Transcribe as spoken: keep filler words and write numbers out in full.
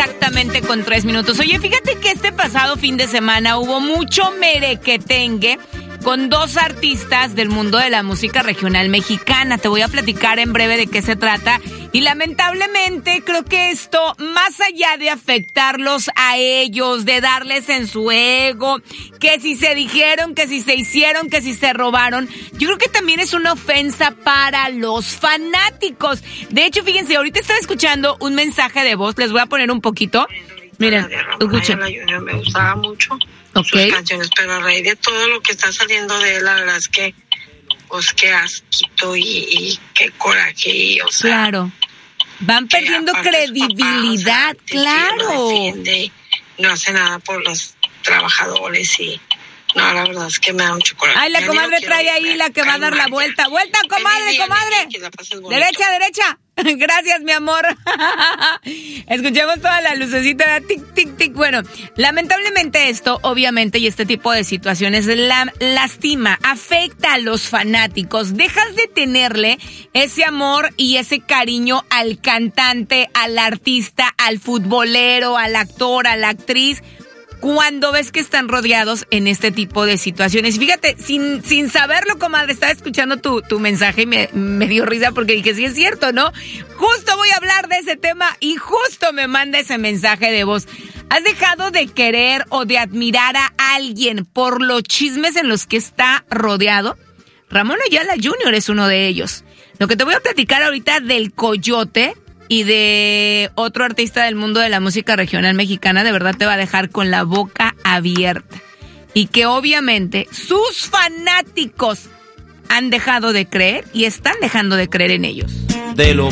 exactamente con tres minutos. Oye, fíjate que este pasado fin de semana hubo mucho merequetengue con dos artistas del mundo de la música regional mexicana. Te voy a platicar en breve de qué se trata. Y lamentablemente creo que esto, más allá de afectarlos a ellos, de darles en su ego, que si se dijeron, que si se hicieron, que si se robaron, yo creo que también es una ofensa para los fanáticos. De hecho, fíjense, ahorita estaba escuchando un mensaje de voz, les voy a poner un poquito. Miren, escuchen. Me gustaba mucho okay. sus canciones, pero a raíz de todo lo que está saliendo de él, la verdad es que, pues, qué asquito y, y qué coraje, y, o sea... Claro, van perdiendo credibilidad, papá, o sea, claro. No defiende, no hace nada por los trabajadores y... No, la verdad es que me da mucho coraje. Ay, la comadre no trae ahí la que va a dar la vuelta. ¡Vuelta, comadre, día, comadre! Día, derecha, derecha. Gracias, mi amor. Escuchemos toda la lucecita. Tic, tic, tic. Bueno, lamentablemente esto, obviamente, y este tipo de situaciones la, lastima, afecta a los fanáticos. Dejas de tenerle ese amor y ese cariño al cantante, al artista, al futbolero, al actor, a la actriz, cuando ves que están rodeados en este tipo de situaciones. Fíjate, sin, sin saberlo, comadre, estaba escuchando tu, tu mensaje y me, me dio risa porque dije, sí es cierto, ¿no? Justo voy a hablar de ese tema y justo me manda ese mensaje de voz. ¿Has dejado de querer o de admirar a alguien por los chismes en los que está rodeado? Ramón Ayala junior es uno de ellos. Lo que te voy a platicar ahorita del Coyote y de otro artista del mundo de la música regional mexicana, de verdad te va a dejar con la boca abierta. Y que obviamente sus fanáticos han dejado de creer y están dejando de creer en ellos. De lo